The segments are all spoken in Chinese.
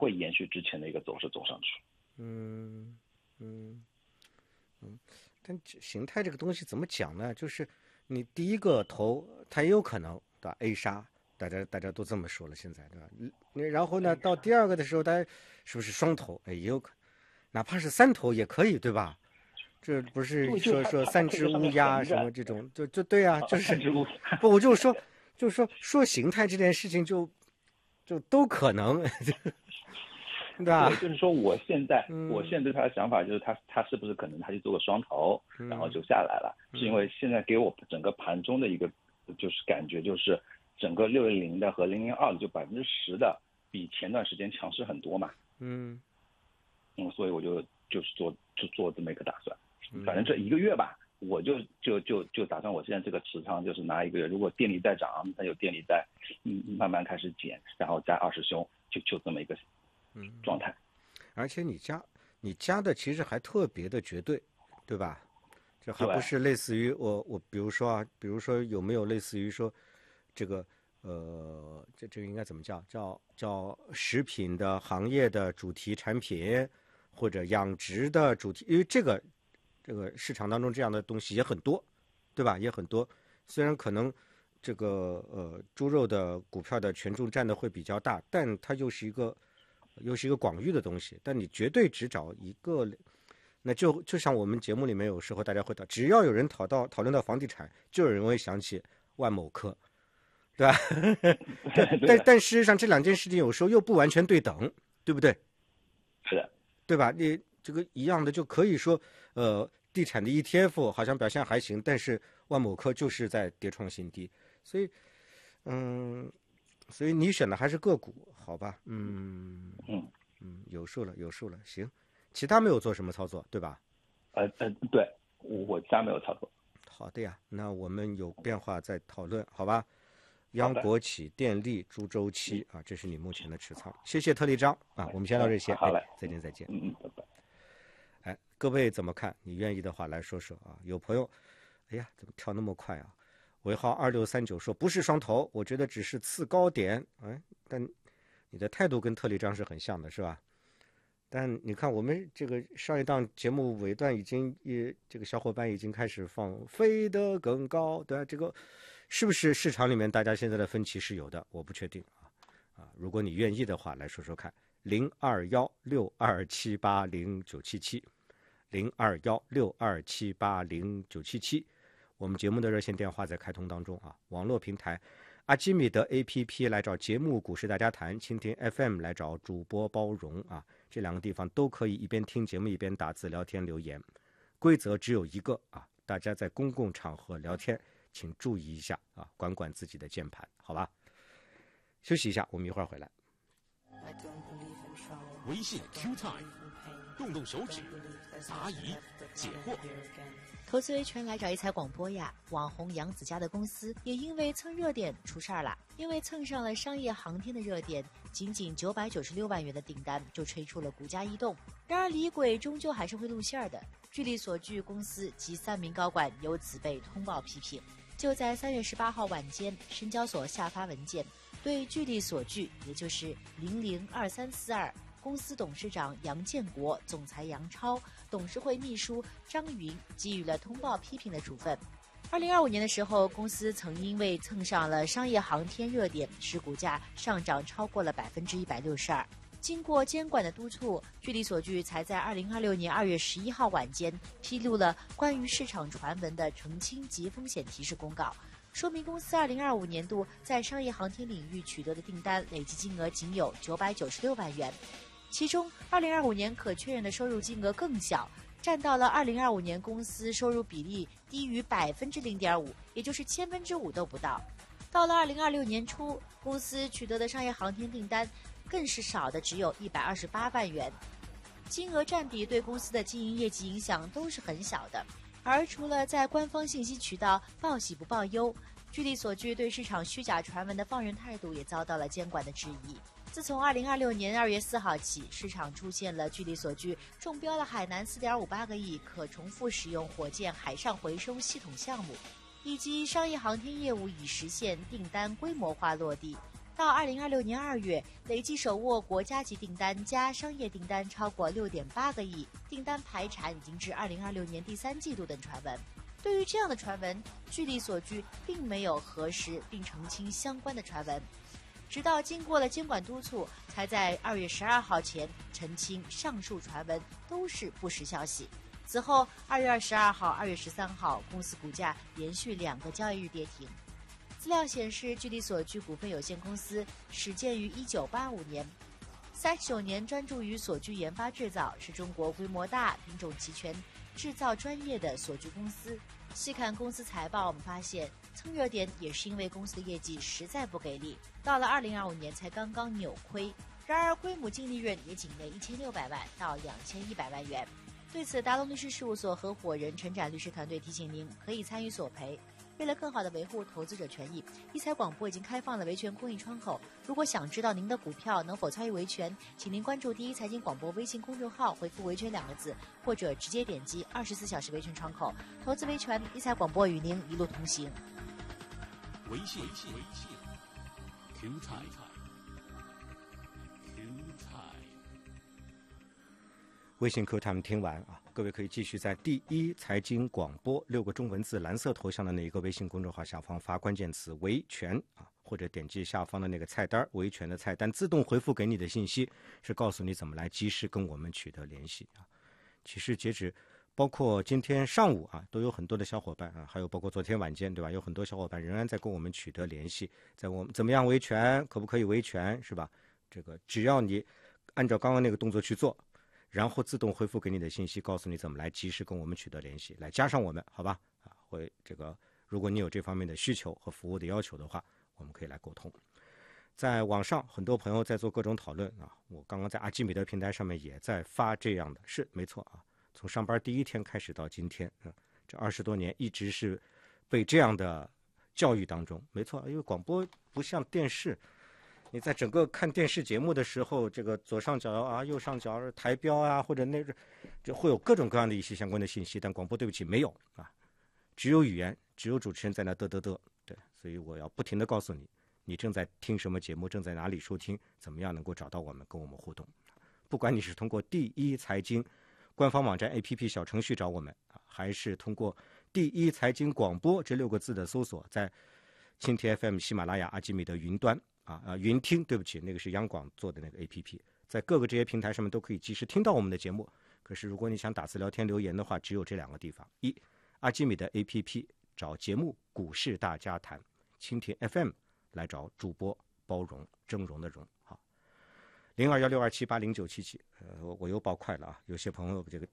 会延续之前的一个走势走上去。 但形态这个东西怎么讲呢？就是你第一个头它也有可能对吧 A 杀，大家都这么说了，现在对吧？然后呢，到第二个的时候，大家是不是双头？也有可能，哪怕是三头也可以，对吧？这不是说三只乌鸦什么这种，就对啊，就是不，我就是说形态这件事情就都可能，对吧？ 对，就是说我现在对他的想法就是他是不是可能他去做个双头，然后就下来了，是因为现在给我整个盘中的一个就是感觉就是整个610的和002的就10%的比前段时间强势很多嘛，所以我就是做这么一个打算。反正这一个月吧，我就打算我现在这个持仓就是拿一个月，如果电力在涨，那有电力在慢慢开始减，然后再20凶，就这么一个状态。 而且你加的其实还特别的绝对，对吧？这还不是类似于我比如说有没有类似于说这个这个应该怎么叫食品的行业的主题产品，或者养殖的主题，因为这个市场当中这样的东西也很多，对吧？也很多。虽然可能这个猪肉的股票的权重占的会比较大，但它又是一个广域的东西。但你绝对只找一个，那就像我们节目里面有时候大家会只要有人讨论到房地产，就有人会想起万某科，对吧？但事实上这两件事情有时候又不完全对等，对不对？ 是的， 对吧？你这个一样的就可以说，地产的 ETF 好像表现还行，但是万某科就是在跌创新低，所以你选的还是个股，好吧？有数了，行，其他没有做什么操作，对吧？ 对，我家没有操作。 好的呀，那我们有变化再讨论，好吧？央国企、电力、猪周期啊，这是你目前的持仓。谢谢特立章啊，我们先到这些， 好嘞， 再见。 拜拜。 各位怎么看？你愿意的话来说说啊。有朋友，哎呀，怎么跳那么快啊？尾号2639说不是双头，我觉得只是次高点。但你的态度跟特立章是很像的，是吧？但你看我们这个上一档节目尾段这个小伙伴已经开始放飞得更高，对吧？这个是不是市场里面大家现在的分歧是有的？我不确定啊。如果你愿意的话，来说说看。021-62780-977，021-62780-977，我们节目的热线电话在开通当中啊。网络平台阿基米德 APP 来找节目股市大家谈，蜻蜓 FM 来找主播包容啊，这两个地方都可以一边听节目一边打字聊天留言。规则只有一个啊，大家在公共场合聊天请注意一下啊，管自己的键盘，好吧？休息一下，我们一会儿回来。 微信 Q Time， 动手指，答疑解惑。 投资维权来找一财广播呀！网红杨子嘉的公司也因为蹭热点出事儿了，因为蹭上了商业航天的热点，仅996万元的订单就吹出了股价异动。然而李鬼终究还是会露馅儿的。据理所据，公司及3名高管由此被通报批评。就在3月18号晚间，深交所下发文件，对据理所据，也就是002342。公司董事长杨建国、总裁杨超、董事会秘书张云给予了通报批评的处分。2025年的时候，公司曾因为蹭上了商业航天热点，使股价上涨超过了162%。经过监管的督促，据理所据才在2026年2月11号晚间披露了关于市场传闻的澄清及风险提示公告，说明公司2025年度在商业航天领域取得的订单累计金额仅有996万元。其中2025年可确认的收入金额更小，占到了2025年公司收入比例低于0.5%，也就是5%都不到。到了2026年初，公司取得的商业航天订单更是少的只有128万元，金额占比对公司的经营业绩影响都是很小的。而除了在官方信息渠道报喜不报忧，据理所据对市场虚假传闻的放任态度也遭到了监管的质疑。自从2026年2月4号起，市场出现了据理所据中标了海南4.58个亿可重复使用火箭海上回收系统项目，以及商业航天业务已实现订单规模化落地。 到2026年2月，累计手握国家级订单加商业订单超过6.8个亿，订单排产已经至2026年第3季度等传闻。对于这样的传闻，据力所居并没有核实并澄清相关的传闻，直到经过了监管督促，才在2月12号前澄清上述传闻都是不实消息。此后2月22号、2月13号，公司股价连续2个交易日跌停。资料显示，距力所居股份有限公司始建于1985年，39年专注于锁具研发制造，是中国规模大、品种齐全、制造专业的锁具公司。细看公司财报，我们发现蹭热点也是因为公司的业绩实在不给力，到了2025年才刚刚扭亏。然而规模净利润也仅为1600万到2100万元。对此，达龙律师事务所合伙人陈展律师团队提醒您，可以参与索赔。为了更好地维护投资者权益，一财广播已经开放了维权公益窗口。如果想知道您的股票能否参与维权，请您关注第一财经广播微信公众号，回复维权2个字，或者直接点击24小时维权窗口。投资维权，一财广播与您一路同行。 微信 Q Time。 微信 Q Time 听完啊，各位可以继续在第一财经广播6个中文字蓝色头像的那一个微信公众号下方发关键词维权啊，或者点击下方的那个菜单维权的菜单，自动回复给你的信息是告诉你怎么来及时跟我们取得联系啊。其实截止包括今天上午啊，都有很多的小伙伴啊，还有包括昨天晚间对吧，有很多小伙伴仍然在跟我们取得联系，在我们怎么样维权，可不可以维权是吧？这个只要你按照刚刚那个动作去做，然后自动回复给你的信息，告诉你怎么来及时跟我们取得联系，来加上我们，好吧？啊，会这个，如果你有这方面的需求和服务的要求的话，我们可以来沟通。在网上，很多朋友在做各种讨论啊，我刚刚在阿基米德平台上面也在发这样的，是没错啊。从上班第一天开始到今天，这20多年一直是被这样的教育当中，没错，因为广播不像电视。你在整个看电视节目的时候，这个左上角啊、右上角台标啊，或者那个，就会有各种各样的一些相关的信息。但广播对不起没有啊，只有语言，只有主持人在那嘚嘚嘚。对，所以我要不停的告诉你，你正在听什么节目，正在哪里收听，怎么样能够找到我们，跟我们互动。不管你是通过第一财经官方网站 APP 小程序找我们啊，还是通过第一财经广播这6个字的搜索，在蜻蜓 FM、喜马拉雅、阿基米德云端。云听，对不起，那个是央广做的那个 APP， 在各个这些平台上面都可以及时听到我们的节目。可是如果你想打字聊天留言的话，只有这2个地方：一，阿基米德 APP 找节目股市大家谈，蜻蜓 FM 来找主播包容峥嵘的容。好，021627809777，我又报快了啊！有些朋友这个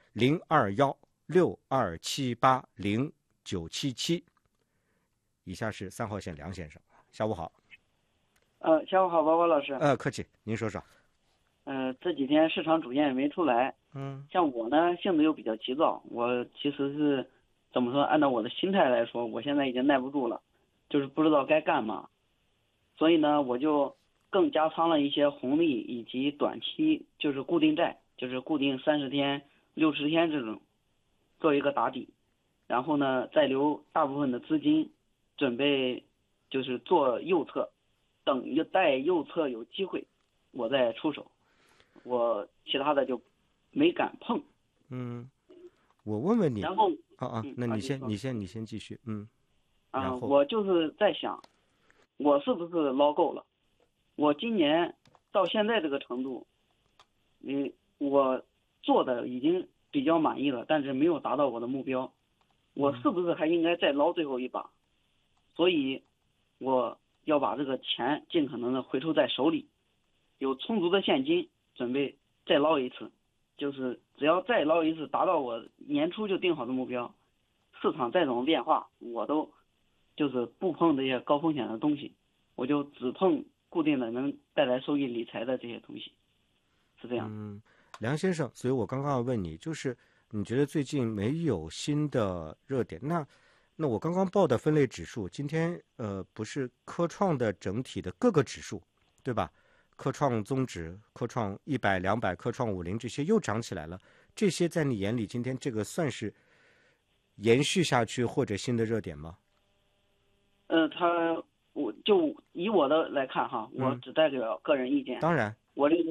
021627809777，以下是3号线梁先生，下午好。 下午好，包包老师。 客气，您说说。 这几天市场主线也没出来。像我呢，性子又比较急躁，我其实是怎么说？按照我的心态来说，我现在已经耐不住了，就是不知道该干嘛。所以呢，我就更加仓了一些红利以及短期，就是固定债，就是固定30天、60天这种，做一个打底。然后呢，再留大部分的资金，准备就是做右侧。等待右侧有机会，我再出手，我其他的就没敢碰。 我问问你。 然后那你先继续。然后我就是在想，我是不是捞够了？我今年到现在这个程度，我做的已经比较满意了，但是没有达到我的目标，我是不是还应该再捞最后一把？所以，我要把这个钱尽可能的回抽在手里，有充足的现金，准备再捞一次，就是只要再捞一次，达到我年初就定好的目标，市场再怎么变化，我都就是不碰这些高风险的东西，我就只碰固定的能带来收益理财的这些东西，是这样。 梁先生，所以我刚刚要问你，就是你觉得最近没有新的热点？那我刚刚报的分类指数，今天不是科创的整体的各个指数，对吧？科创综指、科创100、200、科创50这些又涨起来了。这些在你眼里，今天这个算是延续下去或者新的热点吗？ 我就以我的来看哈，我只代表个人意见。 当然。 我这个